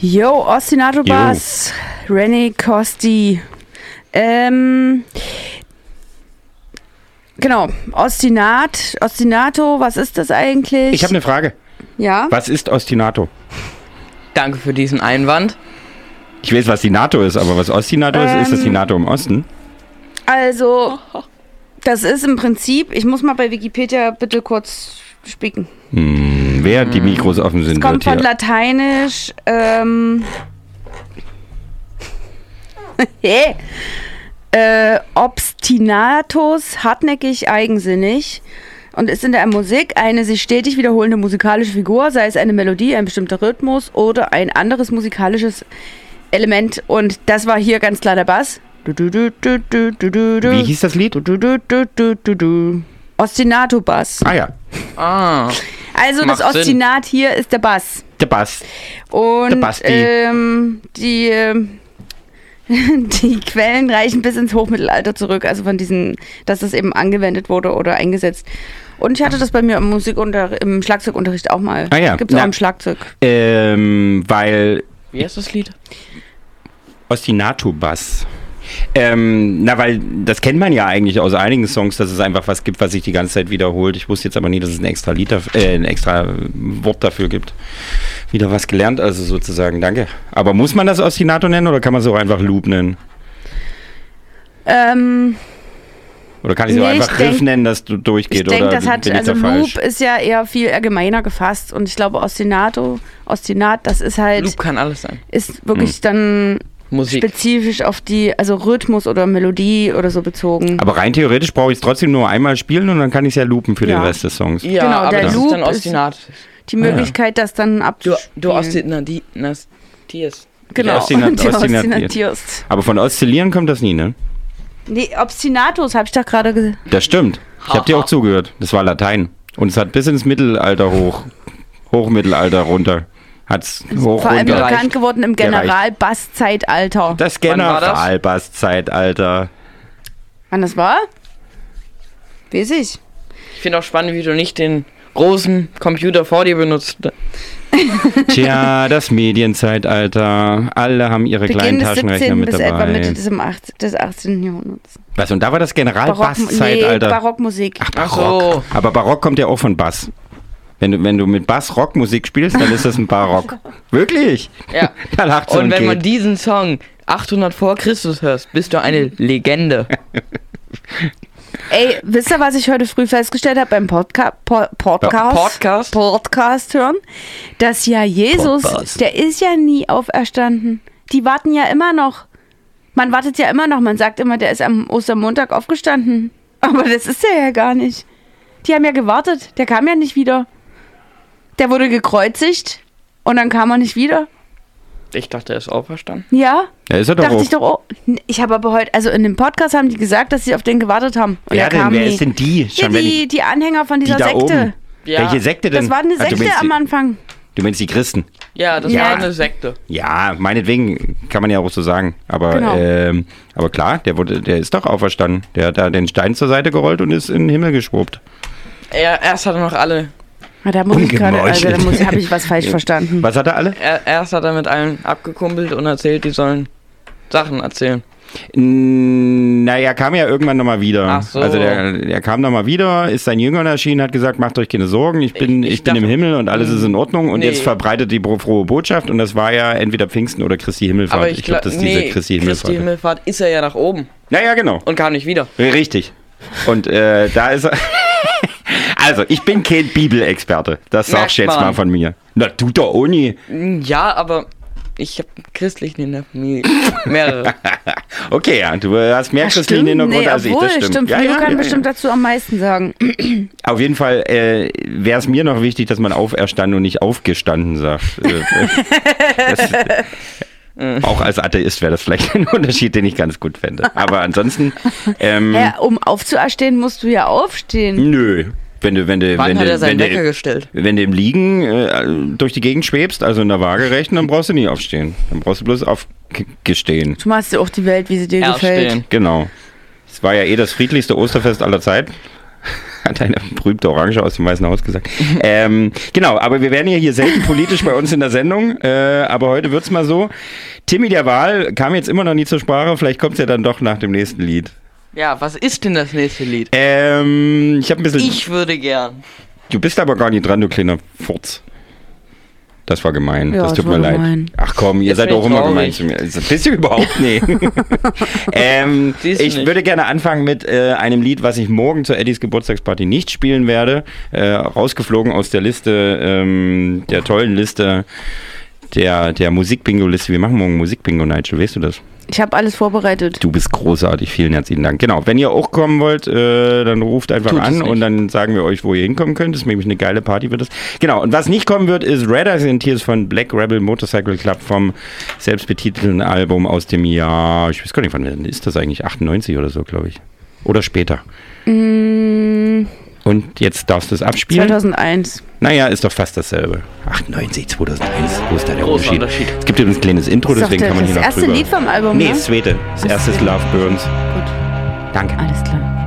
Yo, Ostinato Bass, René Costi. Genau, Ostinato, was ist das eigentlich? Ich habe eine Frage. Ja? Was ist Ostinato? Danke für diesen Einwand. Ich weiß, was die NATO ist, aber was Ostinato ist das die NATO im Osten? Also, das ist im Prinzip, ich muss mal bei Wikipedia bitte kurz spicken. Während die Mikros offen sind, Es kommt wird von hier... Lateinisch, obstinatus, hartnäckig, eigensinnig, und ist in der Musik eine sich stetig wiederholende musikalische Figur, sei es eine Melodie, ein bestimmter Rhythmus oder ein anderes musikalisches Element. Und das war hier ganz klar der Bass. Wie hieß das Lied? Ostinato-Bass. Ah ja, Also das Macht Sinn. Ostinat hier ist der Bass. der Bass. Und Der Basti. die Quellen reichen bis ins Hochmittelalter zurück, also von diesen, dass das eben angewendet wurde oder eingesetzt. Und ich hatte das bei mir im Schlagzeugunterricht auch mal. Ah ja. Gibt es auch Na, im Schlagzeug. Weil Wie heißt das Lied? Ostinato-Bass. Weil das kennt man ja eigentlich aus einigen Songs, dass es einfach was gibt, was sich die ganze Zeit wiederholt. Ich wusste jetzt aber nie, dass es ein extra Wort dafür gibt. Wieder was gelernt, also sozusagen, danke. Aber muss man das Ostinato nennen oder kann man es auch einfach Loop nennen? Oder kann ich es auch einfach Riff nennen, dass du durchgeht? Ich denke, oder das hat, bin ich also da falsch? Loop ist ja eher viel allgemeiner gefasst und ich glaube Ostinat, das ist halt, Loop kann alles sein. ist wirklich dann Musik. spezifisch auf die, also Rhythmus oder Melodie oder so bezogen. Aber rein theoretisch brauche ich es trotzdem nur einmal spielen und dann kann ich es ja loopen für den Ja. Rest des Songs. Ja, Genau, aber der das Loop ist dann ist- Ostinat. Die Möglichkeit, das dann Du abzuspielen. ostinatierst. Genau, Ostinat- du ostinatiert. ostinatierst. Aber von Oszillieren kommt das nie, ne? Nee, Obstinatus habe ich doch gerade gesagt. Das stimmt. Ich habe dir auch zugehört. Das war Latein. Und es hat bis ins Mittelalter Hochmittelalter runter. Hat's hoch Vor allem runter. bekannt geworden im Generalbasszeitalter. Das Wann war das? Generalbasszeitalter. Wann das war? Weiß ich. Ich finde auch spannend, wie du nicht den großen Computer vor dir benutzt. Tja, das Medienzeitalter. Alle haben ihre kleinen Beginn des Taschenrechner 17. mit bis etwa dabei. Mitte des 18. Jahrhunderts. Was, und da war das Nee, Generalbasszeitalter. Barockmusik. Ach so. Aber Barock kommt ja auch von Bass. Wenn du mit Bass Rockmusik spielst, dann ist das ein Barock. Wirklich? Ja. Da lacht so Und ein wenn man Kind. diesen Song 800 vor Christus hörst, bist du eine Legende. Ey, wisst ihr, was ich heute früh festgestellt habe beim Podcast hören? Dass ja Jesus, Podcast. der ist ja nie auferstanden. Die warten ja immer noch. Man wartet ja immer noch. Man sagt immer, der ist am Ostermontag aufgestanden. Aber das ist er ja gar nicht. Die haben ja gewartet. Der kam ja nicht wieder. Der wurde gekreuzigt und dann kam er nicht wieder. Ich dachte, er ist auferstanden. Ja, Ja, ist er doch dachte auch. ich doch. Oh. Ich habe aber heute, also in dem Podcast haben die gesagt, dass sie auf den gewartet haben. Und Wer er denn? kam Wer nie. ist denn die? Ja, die Anhänger von dieser da Sekte. oben. Ja. Welche Sekte denn? Das war eine Ach, du Sekte meinst am die- Anfang. Du meinst die Christen? Ja, das Ja. war eine Sekte. Ja, meinetwegen kann man ja auch so sagen. Aber, Genau. aber klar, der ist doch auferstanden. Der hat da den Stein zur Seite gerollt und ist in den Himmel geschwuppt. Erst hat er noch alle. Ah, da muss ich gerade, Ungemeuchelt. habe ich was falsch verstanden. Was hat er alle? Erst hat er mit allen abgekumpelt und erzählt, die sollen Sachen erzählen. Naja, kam ja irgendwann nochmal wieder. Ach so. Also der kam nochmal wieder, ist seinen Jüngern erschienen, hat gesagt, macht euch keine Sorgen, ich bin Ich im dachte- Himmel und alles ist in Ordnung. Und Nee. jetzt verbreitet die frohe Botschaft und das war ja entweder Pfingsten oder Christi Himmelfahrt. Aber Ich glaube, das ist diese Christi Himmelfahrt. Christi Himmelfahrt ist er ja nach oben Naja, genau. und kam nicht wieder. Richtig. Und da ist er. Also, ich bin kein Bibelexperte. Das Merkt sagst du jetzt man. mal von mir. Na, du doch auch nie. Ja, aber ich habe Christlichen in der Familie. Mehrere. Okay, ja, du hast mehr Christlichen Hintergrund als ich. obwohl, Das stimmt. Ja, Flo ja, kann ja, bestimmt ja. dazu am meisten sagen. Auf jeden Fall wäre es mir noch wichtig, dass man auferstanden und nicht aufgestanden sagt. Auch als Atheist wäre das vielleicht ein Unterschied, den ich ganz gut fände. Aber ansonsten, Ja, um aufzuerstehen, musst du ja aufstehen. nö. Wenn du Wann hat er seinen Wecker wenn gestellt? du im Liegen durch die Gegend schwebst, also in der Waagerechten, dann brauchst du nie aufstehen. Dann brauchst du bloß aufgestehen. Du machst ja auch die Welt, wie sie dir gefällt. Erstehen. Genau. Es war ja das friedlichste Osterfest aller Zeit. Hat eine berühmte Orange aus dem Weißen Haus gesagt. Genau, aber wir werden ja hier selten politisch bei uns in der Sendung, aber heute wird's mal so. Timmy der Wal kam jetzt immer noch nie zur Sprache, vielleicht kommt's ja dann doch nach dem nächsten Lied. Ja, was ist denn das nächste Lied? Ich habe ein bisschen... Ich würde gern. Du bist aber gar nicht dran, du kleiner Furz. Das war gemein, Ja, das tut das war mir leid. gemein. Ach komm, ihr Jetzt seid bin auch ich immer traurig. gemein zu mir. Bist du überhaupt nicht? Siehst du Ich nicht. würde gerne anfangen mit einem Lied, was ich morgen zur Eddies Geburtstagsparty nicht spielen werde. Rausgeflogen aus der Liste, der tollen Liste, der Musikbingo-Liste. Wir machen morgen Musikbingo, Nigel, weißt du das? Ich habe alles vorbereitet. Du bist großartig, vielen herzlichen Dank. Genau, wenn ihr auch kommen wollt, dann ruft einfach Tut es an nicht. und dann sagen wir euch, wo ihr hinkommen könnt. Das ist nämlich eine geile Party wird das. Genau, und was nicht kommen wird, ist Red Eyes and Tears von Black Rebel Motorcycle Club vom selbstbetitelten Album aus dem Jahr, ich weiß gar nicht, wann ist das eigentlich, 98 oder so, glaube ich. Oder später. Und jetzt darfst du es abspielen. 2001. Naja, ist doch fast dasselbe. 98, 2001, wo ist da der Großer Unterschied? Unterschied. Es gibt übrigens ein kleines Intro, Das ist doch deswegen kann man das hier noch erste drüber. Lied vom Album, Nee, ne? das zweite. Das erste ist Love Burns. Gut, Danke. alles klar.